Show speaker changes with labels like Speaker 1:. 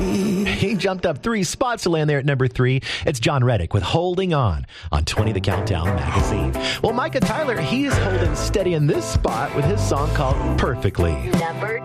Speaker 1: He jumped up 3 spots to land there at number 3. It's John Reddick with Holding On 20 The Countdown magazine. Well, Micah Tyler, he is holding steady in this spot with his song called Perfectly.
Speaker 2: Number